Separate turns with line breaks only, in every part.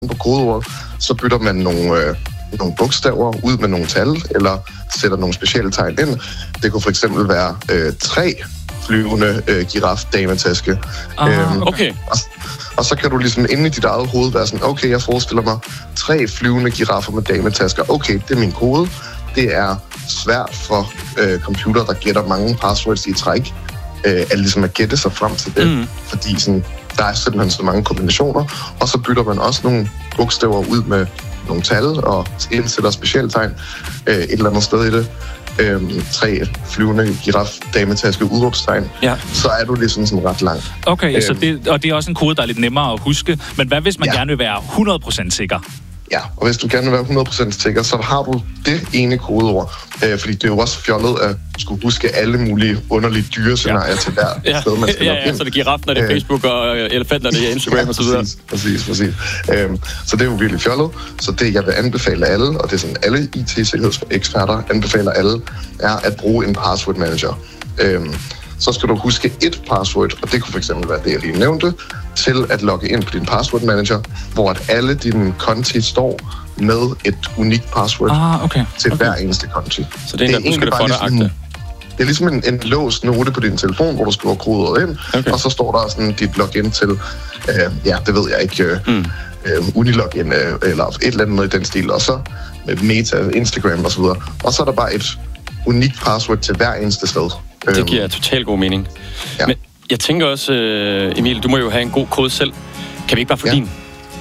på kodeordet, så bytter man nogle bogstaver ud med nogle tal, eller sætter nogle specielle tegn ind. Det kunne for eksempel være 3 flyvende giraf-dametaske.
Okay.
Og så kan du ligesom inde i dit eget hoved være sådan, okay, jeg forestiller mig 3 flyvende giraffer med dametasker. Okay, det er min kode. Det er svært for computer, der gætter mange passwords i træk, at ligesom at gætte sig frem til det. Fordi sådan, der er simpelthen så mange kombinationer. Og så bytter man også nogle bogstaver ud med nogle tal og indsætter specialtegn et eller andet sted i det. 3 flyvende giraf-dametaske udråbstegn, så er du ligesom sådan ret langt.
Okay, så det er også en kode, der er lidt nemmere at huske. Men hvad hvis man gerne vil være 100% sikker?
Ja, og hvis du gerne vil være 100% sikker, så har du det ene kodeord. Fordi det er jo også fjollet at skulle huske alle mulige underlige dyrescenarier til hver sted, man skal logge ind.
Så det giver ret, når det er Facebook, og elefant, når det er Instagram og så videre.
Præcis. Så det er jo virkelig fjollet. Så det, jeg vil anbefale alle, og det er sådan alle IT-sikkerhedseksperter anbefaler alle, er at bruge en password manager. Så skal du huske et password, og det kunne fx være det, jeg lige nævnte, til at logge ind på din password manager, hvor at alle dine konti står med et unikt password til hver eneste konti.
Så det er en, der husker det for dig, agte?
Det er ligesom en låst note på din telefon, hvor du skriver kodet ind, og så står der sådan dit login til, det ved jeg ikke, Unilogin eller et eller andet i den stil, og så med Meta, Instagram og så videre. Og så er der bare et unikt password til hver eneste sted.
Det giver totalt god mening. Ja. Men jeg tænker også, Emil, du må jo have en god kode selv. Kan vi ikke bare få din?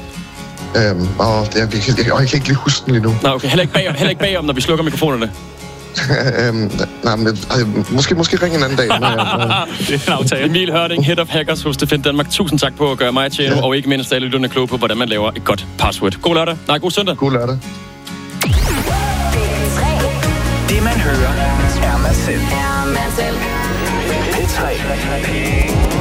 Jeg kan ikke lige huske den lige nu.
Nå, okay. Heller ikke bagom, når vi slukker mikrofonerne.
Måske ringe en anden dag.
Det er en aftale. Emil Hørding, Head of Hackers hos Defend Danmark. Tusind tak på at gøre mig til og ikke mindst alle lytterne kloge på, hvordan man laver et godt password. God lørdag. Nej, god søndag.
God lørdag.
Det man hører er man selv. P3.